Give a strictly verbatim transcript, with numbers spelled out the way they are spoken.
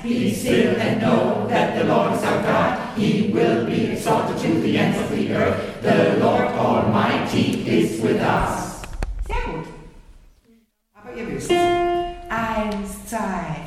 Be still and know that the Lord is our God. He will be exalted to the ends of the earth. The Lord Almighty is with us.